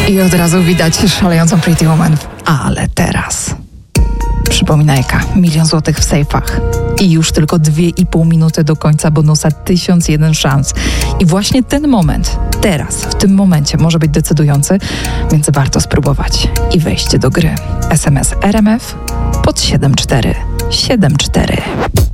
I od razu widać szalejącą Pretty Woman. Ale teraz przypominajka, 1 000 000 złotych w sejfach. I już tylko 2,5 minuty do końca bonusa 1001 szans. I właśnie ten moment, teraz, w tym momencie może być decydujący, więc warto spróbować i wejść do gry. SMS RMF pod 7474.